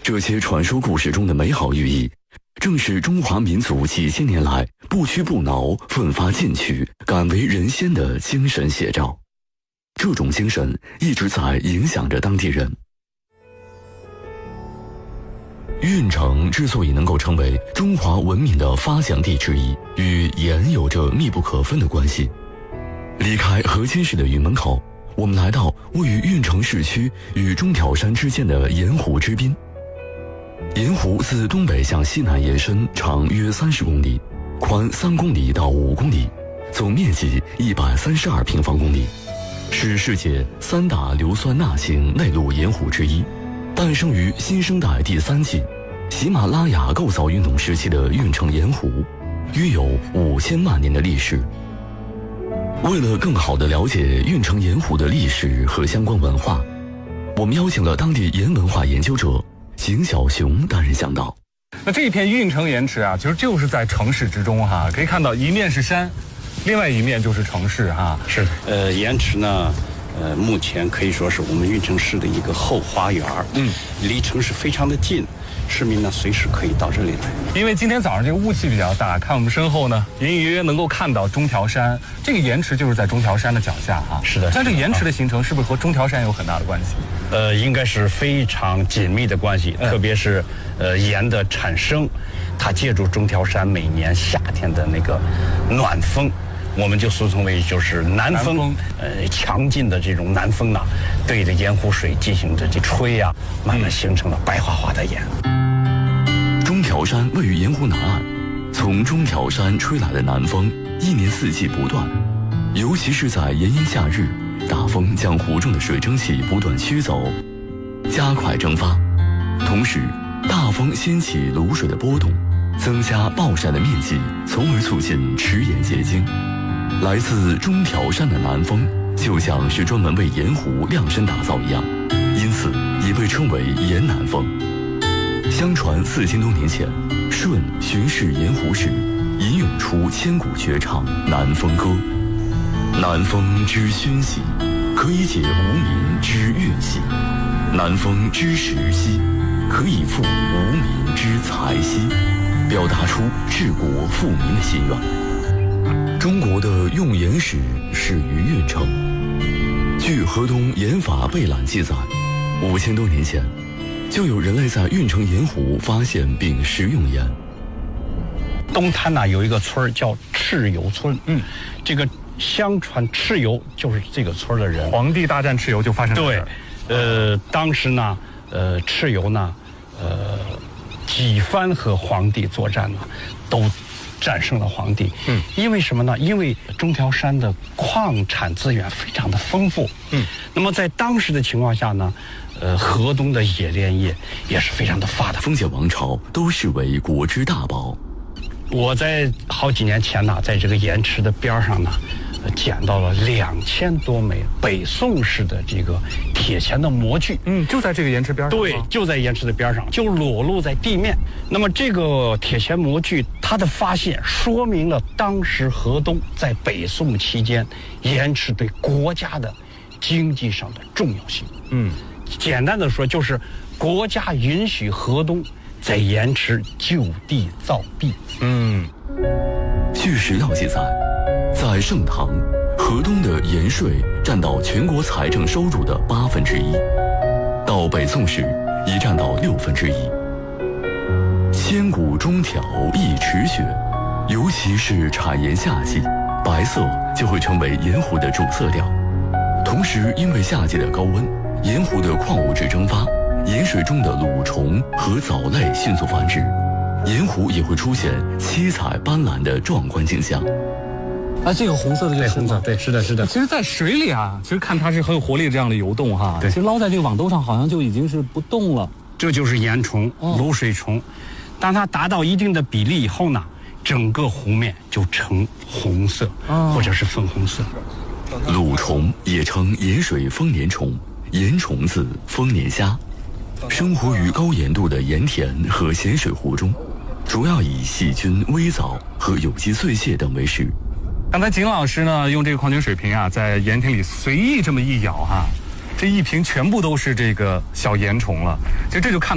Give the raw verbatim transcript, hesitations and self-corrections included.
这些传说故事中的美好寓意，正是中华民族几千年来不屈不挠、奋发进取、敢为人先的精神写照。这种精神一直在影响着当地人。运城之所以能够成为中华文明的发祥地之一，与盐有着密不可分的关系。离开河间市的云门口，我们来到位于运城市区与中条山之间的盐湖之滨。盐湖自东北向西南延伸，长约三十公里，宽三公里到五公里，总面积一百三十二平方公里，是世界三大硫酸钠型内陆盐湖之一。诞生于新生代第三纪喜马拉雅构造运动时期的运城盐湖，约有五千万年的历史。为了更好地了解运城盐湖的历史和相关文化，我们邀请了当地盐文化研究者邢小雄担任向导。 那这一片运城盐池啊，其实就是在城市之中哈，可以看到一面是山，另外一面就是城市哈。 是的，呃，盐池呢。呃，目前可以说是我们运城市的一个后花园，嗯，离城市非常的近，市民呢随时可以到这里来。 因为今天早上这个雾气比较大，看我们身后呢，隐隐约约能够看到中条山，这个盐池就是在中条山的脚下哈。 是的， 但这个盐池的形成是不是和中条山有很大的关系？ 呃，应该是非常紧密的关系，嗯、特别是呃盐的产生，它借助中条山每年夏天的那个暖风。我们就俗称为就是南风，南风呃，强劲的这种南风呢，对着盐湖水进行着这吹呀、啊，慢慢形成了白花花的盐。 中条山位于盐湖南岸，从中条山吹来的南风，一年四季不断，尤其是在炎炎夏日，大风将湖中的水蒸气不断驱走，加快蒸发，同时大风掀起卤水的波动，增加暴晒的面积，从而促进池盐结晶。来自中条山的南风，就像是专门为盐湖量身打造一样，因此也被称为盐南风。相传四千多年前，舜巡视盐湖时，吟咏出千古绝唱《南风歌》。南风之熏习，可以解无民之怨兮；南风之时兮，可以复无民之财兮，表达出治国富民的心愿。中国的用盐史始于运城。据河东盐法备览记载，五千多年前，就有人类在运城盐湖发现并食用盐。 东滩呢有一个村叫蚩尤村，嗯，这个相传蚩尤就是这个村的人。 黄帝大战蚩尤就发生在这儿。 对，呃，当时呢，呃，蚩尤呢，呃，几番和黄帝作战呢，都战胜了黄帝。嗯，因为什么呢？因为中条山的矿产资源非常的丰富。嗯，那么在当时的情况下呢，呃，河东的冶炼业也是非常的发达。 封建王朝都视为国之大宝。 我在好几年前呢，在这个盐池的边上呢，呃、捡到了两千多枚北宋式的这个铁钱的模具。 嗯，就在这个盐池边上。 对，就在盐池的边上，就裸露在地面。那么这个铁钱模具，它的发现说明了当时河东在北宋期间盐池对国家的经济上的重要性。嗯，简单的说，就是国家允许河东在盐池就地造币。 嗯，据史料记载，在盛唐，河东的盐税占到全国财政收入的八分之一，到北宋时已占到六分之一。千古中条一池雪，尤其是产盐夏季，白色就会成为盐湖的主色调。同时，因为夏季的高温，盐湖的矿物质蒸发，盐水中的蠕虫和藻类迅速繁殖，盐湖也会出现七彩斑斓的壮观景象。 啊，这个红色的就是红色，对，是的，是的。 其实，在水里啊，其实看它是很有活力的这样的游动哈。 对，其实捞在这个网兜上，好像就已经是不动了。 这就是盐虫、卤水虫。当它达到一定的比例以后呢，整个湖面就呈红色，哦、或者是粉红色。 卤虫也称盐水丰年虫、盐虫子、丰年虾，生活于高盐度的盐田和咸水湖中，主要以细菌、微藻和有机碎屑等为食。 刚才景老师呢，用这个矿泉水瓶啊，在盐田里随意这么一舀哈，这一瓶全部都是这个小盐虫了。其实这就看